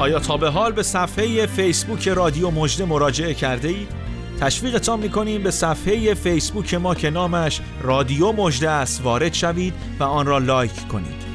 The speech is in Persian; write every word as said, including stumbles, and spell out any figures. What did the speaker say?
آیا تا به حال به صفحه فیسبوک رادیو مژده مراجعه کرده اید؟ تشویقتان می‌کنیم به صفحه فیسبوک ما که نامش رادیو مژده است وارد شوید و آن را لایک کنید.